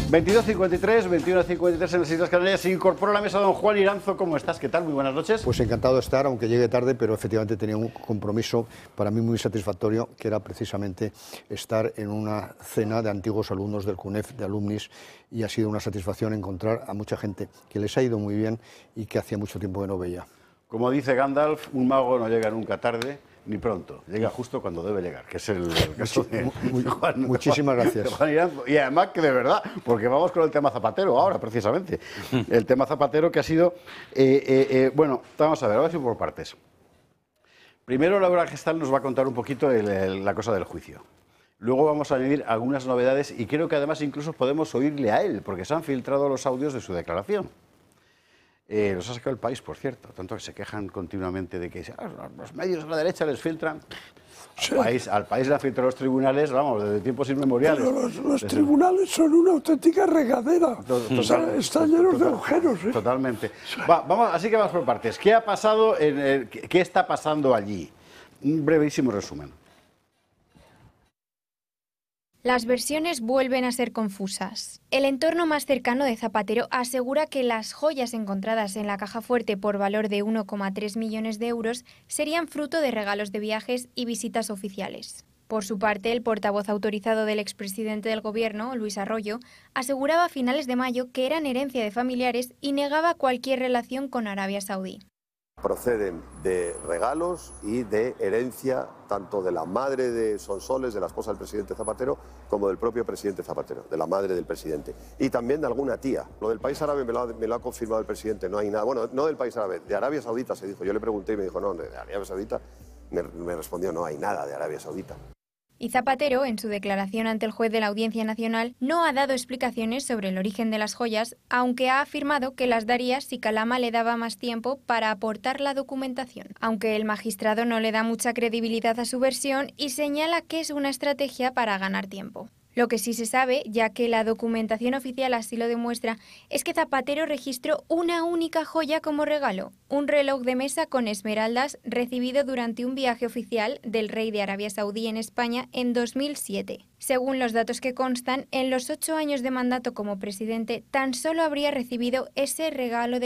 22:53, 21:53 en las Islas Canarias. Se incorpora a la mesa don Juan Iranzo. ¿Cómo estás? ¿Qué tal? Muy buenas noches. Pues encantado de estar, aunque llegue tarde, pero efectivamente tenía un compromiso para mí muy satisfactorio, que era precisamente estar en una cena de antiguos alumnos del CUNEF, de alumnis, y ha sido una satisfacción encontrar a mucha gente que les ha ido muy bien y que hacía mucho tiempo que no veía. Como dice Gandalf, un mago no llega nunca tarde ni pronto, llega justo cuando debe llegar, que es el caso de Juan. Muchísimas gracias. Juan Iranzo. Y además que de verdad, porque vamos con el tema Zapatero ahora, precisamente. El tema Zapatero que ha sido... bueno, vamos a ver por partes. Primero Laura Gestal nos va a contar un poquito la cosa del juicio. Luego vamos a añadir algunas novedades y creo que además incluso podemos oírle a él, porque se han filtrado los audios de su declaración. Los ha sacado El País, por cierto, tanto que se quejan continuamente de que los medios de la derecha les filtran. Al país le han filtrado los tribunales, vamos, desde tiempos inmemoriales. Pero los tribunales son una auténtica regadera. Están llenos de agujeros. Totalmente. Así que vamos por partes. ¿Qué ha pasado? ¿Qué está pasando allí? Un brevísimo resumen. Las versiones vuelven a ser confusas. El entorno más cercano de Zapatero asegura que las joyas encontradas en la caja fuerte por valor de 1,3 millones de euros serían fruto de regalos de viajes y visitas oficiales. Por su parte, el portavoz autorizado del expresidente del gobierno, Luis Arroyo, aseguraba a finales de mayo que eran herencia de familiares y negaba cualquier relación con Arabia Saudí. Proceden de regalos y de herencia tanto de la madre de Sonsoles, de la esposa del presidente Zapatero, como del propio presidente Zapatero, de la madre del presidente. Y también de alguna tía. Lo del país árabe me lo ha confirmado el presidente, no hay nada. Bueno, no del país árabe, de Arabia Saudita se dijo. Yo le pregunté y me dijo, no, de Arabia Saudita. Me respondió, no hay nada de Arabia Saudita. Y Zapatero, en su declaración ante el juez de la Audiencia Nacional, no ha dado explicaciones sobre el origen de las joyas, aunque ha afirmado que las daría si Kalama le daba más tiempo para aportar la documentación. Aunque el magistrado no le da mucha credibilidad a su versión y señala que es una estrategia para ganar tiempo. Lo que sí se sabe, ya que la documentación oficial así lo demuestra, es que Zapatero registró una única joya como regalo, un reloj de mesa con esmeraldas recibido durante un viaje oficial del rey de Arabia Saudí en España en 2007. Según los datos que constan, en los 8 años de mandato como presidente, tan solo habría recibido ese regalo de